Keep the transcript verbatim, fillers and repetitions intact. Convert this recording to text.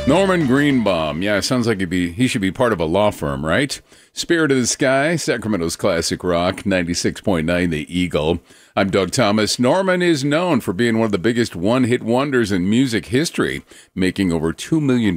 Norman Greenbaum. Yeah, sounds like he'd be, he should be part of a law firm, right? Spirit of the Sky, Sacramento's classic rock, ninety-six point nine The Eagle. I'm Doug Thomas. Norman is known for being one of the biggest one-hit wonders in music history, making over two million